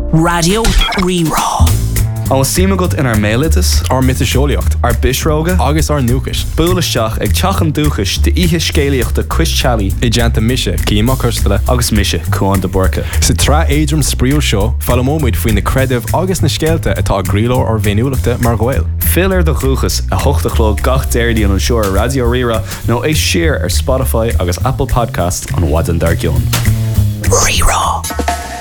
Radio Rerá. An síime go in ar mélitas, ar mitaseolaíocht, ar bisróga, agus ar nuachis. búlaisteach ag teachan dúchas de ihe scéalaíochta Chris-Chalí I deanta mise, címa costala. agus mise chuan de borca. Sa tra éidrim spríúil seo, fallamóid faoin na credibh agus na scéalta atá gríló ar bhéniúlachta mar ghail. Filar de chuchas a hochtachló gach déirdí an seoir Radio Rira nó é siar ar Spotify agus Apple Podcast an Wadan Dargion. Rerá.